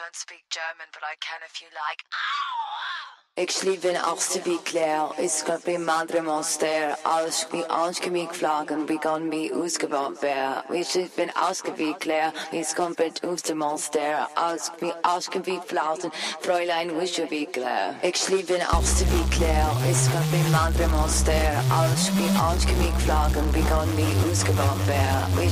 don't speak German, but I can if you like. Ik sliep in Achterby Claire, is got bij Madre Monster, alles wie aanschemig vlagen, begon bij Oesgebouw bear. We sliep in Achterby Claire, is komt bij Oestermonster, alles wie aanschemig vlagen, Fräulein Wischerby Claire. Ik sliep in Achterby Claire, is got bij Madre Monster, alles wie aanschemig vlagen, begon bij Oesgebouw bear. We